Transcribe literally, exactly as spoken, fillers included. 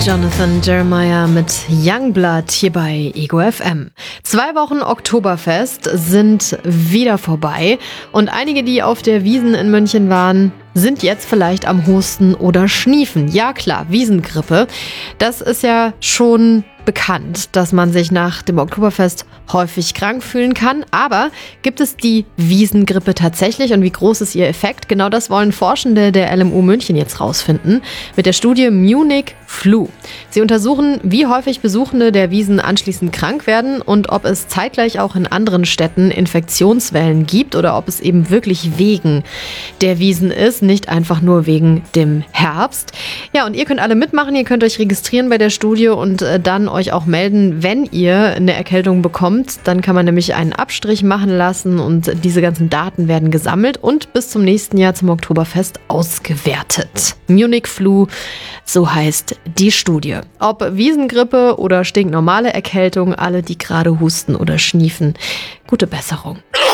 Jonathan Jeremiah mit Youngblood hier bei Ego F M. Zwei Wochen Oktoberfest sind wieder vorbei und einige, die auf der Wiesn in München waren, sind jetzt vielleicht am Husten oder Schniefen. Ja klar, Wiesngrippe. Das ist ja schon bekannt, dass man sich nach dem Oktoberfest häufig krank fühlen kann. Aber gibt es die Wiesngrippe tatsächlich und wie groß ist ihr Effekt? Genau das wollen Forschende der L M U München jetzt rausfinden mit der Studie Munich Flu. Sie untersuchen, wie häufig Besuchende der Wiesn anschließend krank werden und ob es zeitgleich auch in anderen Städten Infektionswellen gibt oder ob es eben wirklich wegen der Wiesn ist, nicht einfach nur wegen dem Herbst. Ja, und ihr könnt alle mitmachen, ihr könnt euch registrieren bei der Studie und äh, dann euch auch melden, wenn ihr eine Erkältung bekommt. Dann kann man nämlich einen Abstrich machen lassen und diese ganzen Daten werden gesammelt und bis zum nächsten Jahr zum Oktoberfest ausgewertet. Munich Flu, so heißt die Studie. Ob Wiesngrippe oder stinknormale Erkältung, alle, die gerade husten oder schniefen, gute Besserung.